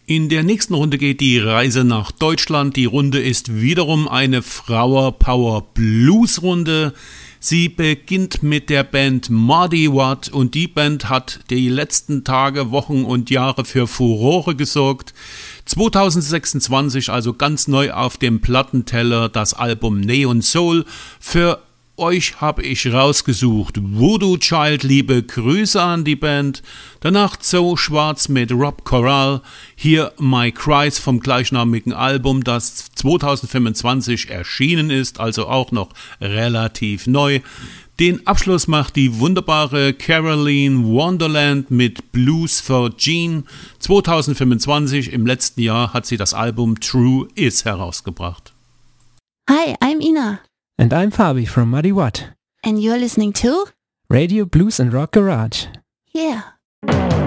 In der nächsten Runde geht die Reise nach Deutschland. Die Runde ist wiederum eine Flower Power Blues Runde. Sie beginnt mit der Band Muddy Watt und die Band hat die letzten Tage, Wochen und Jahre für Furore gesorgt. 2026, also ganz neu auf dem Plattenteller, das Album Neon Soul. Für euch habe ich rausgesucht Voodoo Child, liebe Grüße an die Band. Danach Zoe Schwarz mit Rob Corral. Hier My Cries vom gleichnamigen Album, das 2025 erschienen ist, also auch noch relativ neu. Den Abschluss macht die wunderbare Caroline Wonderland mit Blues for Jean. 2025, im letzten Jahr, hat sie das Album True Is herausgebracht. Hi, I'm Ina. And I'm Fabi from Muddy Watt. And you're listening to Radio Blues and Rock Garage. Yeah.